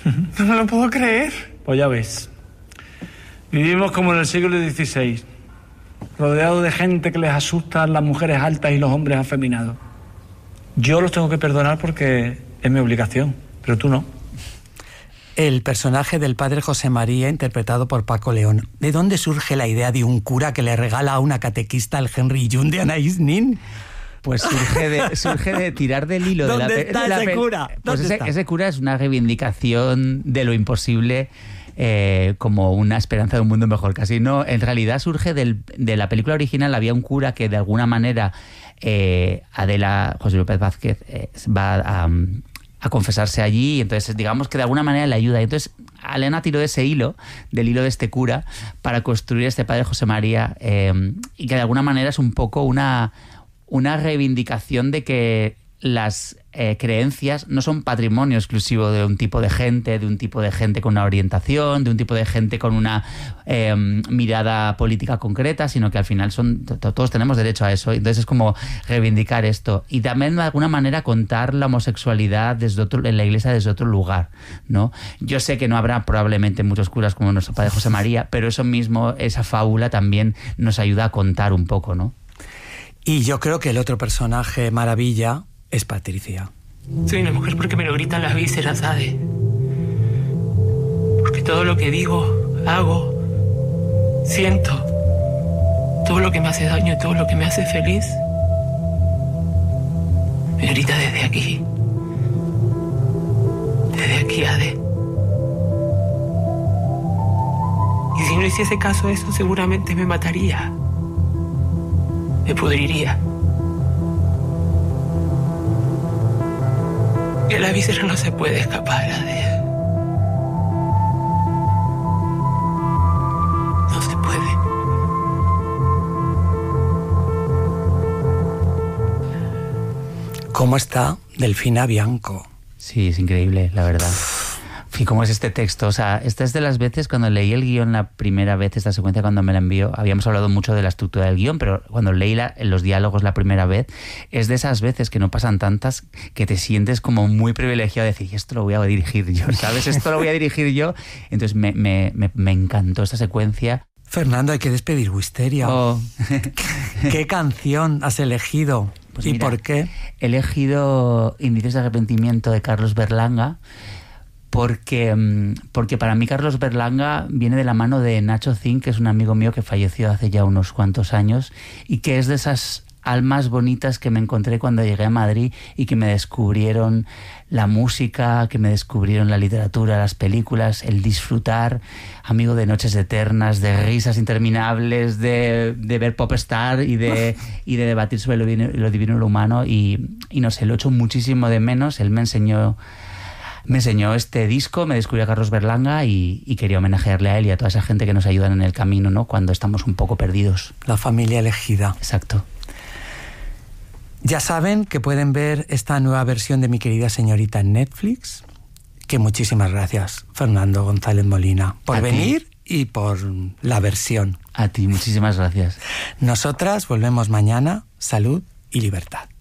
No me lo puedo creer. Pues ya ves. Vivimos como en el siglo XVI, rodeados de gente que les asustan las mujeres altas y los hombres afeminados. Yo los tengo que perdonar porque es mi obligación, pero tú no. El personaje del padre José María, interpretado por Paco León. ¿De dónde surge la idea de un cura que le regala a una catequista al Henry June de Anaïs Nin? Pues surge de tirar del hilo de la ¿Dónde está ese cura? Pues ese cura es una reivindicación de lo imposible, como una esperanza de un mundo mejor. Casi no, en realidad surge de la película original. Había un cura que de alguna manera Adela, José López Vázquez, va a confesarse allí, y entonces digamos que de alguna manera le ayuda. Y entonces Elena tiró de ese hilo, del hilo de este cura, para construir este padre José María, y que de alguna manera es un poco una reivindicación de que las creencias no son patrimonio exclusivo de un tipo de gente con una orientación, de un tipo de gente con una mirada política concreta, sino que al final todos tenemos derecho a eso. Entonces es como reivindicar esto y también de alguna manera contar la homosexualidad en la iglesia desde otro lugar, ¿no? Yo sé que no habrá probablemente muchos curas como nuestro padre José María, pero eso mismo, esa fábula también nos ayuda a contar un poco, ¿no? Y yo creo que el otro personaje maravilla es Patricia. Soy una mujer porque me lo gritan las vísceras, Ade. Porque todo lo que digo, hago, siento, todo lo que me hace daño y todo lo que me hace feliz, me grita desde aquí. Desde aquí, Ade. Y si no hiciese caso a eso, seguramente me mataría. Me pudriría. Que la víscera no se puede escapar, Ade. No se puede. ¿Cómo está Delfina Bianco? Sí, es increíble, la verdad. Y cómo es este texto, o sea, esta es de las veces cuando leí el guión la primera vez, esta secuencia cuando me la envió, habíamos hablado mucho de la estructura del guión, pero cuando leí los diálogos la primera vez, es de esas veces que no pasan tantas, que te sientes como muy privilegiado de decir, esto lo voy a dirigir yo, ¿sabes? Esto lo voy a dirigir yo. Entonces me encantó esta secuencia. Fernando, hay que despedir Wisteria. Oh. ¿Qué canción has elegido? Pues ¿Y mira, por qué? He elegido Indicios de arrepentimiento de Carlos Berlanga, porque para mí Carlos Berlanga viene de la mano de Nacho Zink, que es un amigo mío que falleció hace ya unos cuantos años y que es de esas almas bonitas que me encontré cuando llegué a Madrid y que me descubrieron la música, que me descubrieron la literatura, las películas, el disfrutar, amigo de noches eternas, de risas interminables, de ver Popstar y de debatir sobre lo divino y lo humano y no sé, lo echo muchísimo de menos. Él me enseñó este disco, me descubrió a Carlos Berlanga y quería homenajearle a él y a toda esa gente que nos ayudan en el camino, ¿no? Cuando estamos un poco perdidos. La familia elegida. Exacto. Ya saben que pueden ver esta nueva versión de Mi querida señorita en Netflix. Que muchísimas gracias, Fernando González Molina, por venir y por la versión. A ti, muchísimas gracias. Nosotras volvemos mañana. Salud y libertad.